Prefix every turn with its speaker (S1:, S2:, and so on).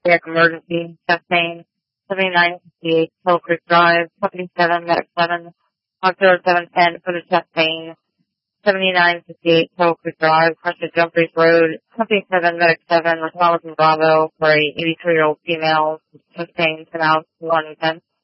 S1: cardiac emergency, chest pain, 7958 Hill Creek Drive, Company 7, Medic 7, October 710 for the chest pain, 7958 Hill Creek Drive, Crescent Jumphreys Road, Company 7, Medic 7, Metropolitan Bravo for a 83-year-old female, chest pain, 10 out, 110.